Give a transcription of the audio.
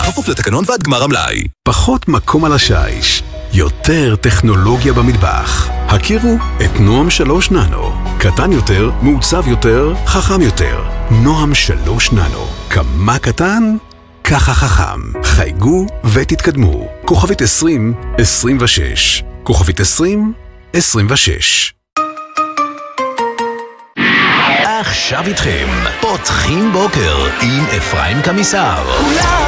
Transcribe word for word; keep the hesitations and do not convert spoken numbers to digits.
בכפוף לתקנון ועד גמר המלאי. פחות מקום על השיש, יותר טכנולוגיה במטבח. הכירו את נועם שלוש ננו. קטן יותר, מעוצב יותר, חכם יותר. נועם שלוש ננו. כמה קטן? ככה חכם. חייגו ותתקדמו. כוכבית עשרים עשרים ושש. כוכבית עשרים עשרים ושש. עכשיו איתכם, פותחים בוקר עם אפרים קמיסר.